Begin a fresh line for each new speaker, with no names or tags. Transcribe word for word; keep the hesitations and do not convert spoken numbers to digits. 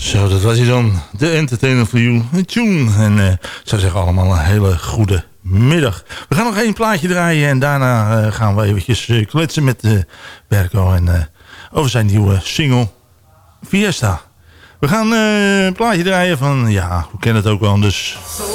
Zo, dat was hij dan. De Entertainer for You, een tune. En uh, ik zou zeggen allemaal een hele goede middag. We gaan nog één plaatje draaien en daarna uh, gaan we eventjes uh, kletsen met uh, Berko en, uh, over zijn nieuwe single Fiesta. We gaan uh, een plaatje draaien van, ja, we kennen het ook wel, dus